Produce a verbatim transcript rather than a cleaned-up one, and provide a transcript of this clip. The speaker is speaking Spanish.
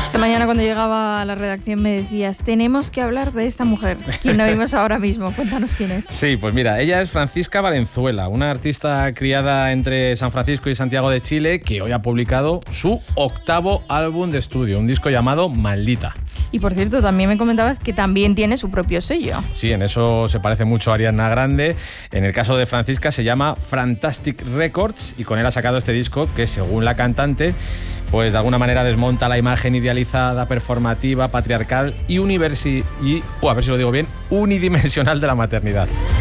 Esta mañana cuando llegaba a la redacción me decías, tenemos que hablar de esta mujer, quien no vimos ahora mismo. Cuéntanos quién es. Sí, pues mira, ella es Francisca Valenzuela, una artista criada entre San Francisco y Santiago de Chile, que hoy ha publicado su octavo álbum de estudio, un disco llamado Maldita. Y por cierto, también me comentabas que también tiene su propio sello. Sí, en eso se parece mucho a Ariana Grande. En el caso de Francisca se llama Fantastic Records y con él ha sacado este disco que, según la cantante, pues de alguna manera desmonta la imagen idealizada, performativa, patriarcal y, universi y uh, a ver si lo digo bien, unidimensional de la maternidad.